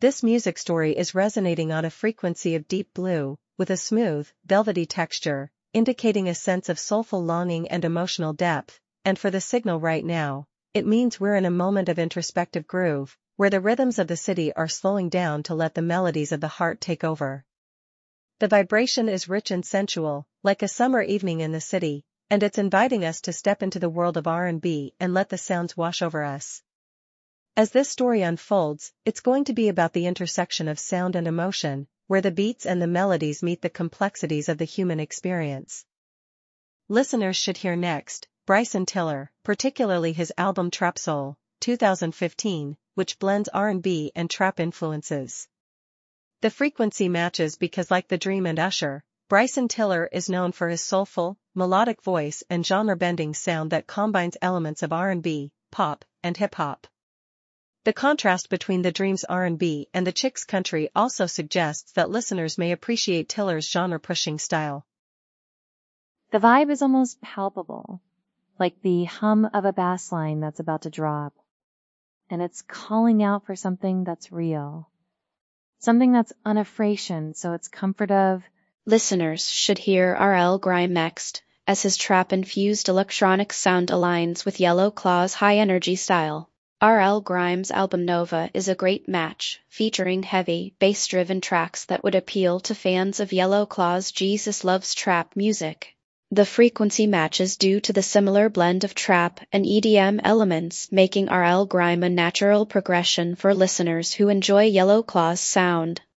This music story is resonating on a frequency of deep blue, with a smooth, velvety texture, indicating a sense of soulful longing and emotional depth, and for the signal right now, it means we're in a moment of introspective groove, where the rhythms of the city are slowing down to let the melodies of the heart take over. The vibration is rich and sensual, like a summer evening in the city, and it's inviting us to step into the world of R&B and let the sounds wash over us. As this story unfolds, it's going to be about the intersection of sound and emotion, where the beats and the melodies meet the complexities of the human experience. Listeners should hear next, Bryson Tiller, particularly his album Trap Soul, 2015, which blends R&B and trap influences. The frequency matches because like The Dream and Usher, Bryson Tiller is known for his soulful, melodic voice and genre-bending sound that combines elements of R&B, pop, and hip-hop. The contrast between The Dream's R&B and the Chick's country also suggests that listeners may appreciate Tiller's genre-pushing style. The vibe is almost palpable, like the hum of a bass line that's about to drop. And it's calling out for something that's real. Something that's unafraid, so it's comfort of. Listeners should hear RL Grime next, as his trap-infused electronic sound aligns with Yellow Claw's high-energy style. RL Grime's album Nova is a great match, featuring heavy, bass-driven tracks that would appeal to fans of Yellow Claw's Jesus Loves Trap music. The frequency matches due to the similar blend of trap and EDM elements, making RL Grime a natural progression for listeners who enjoy Yellow Claw's sound.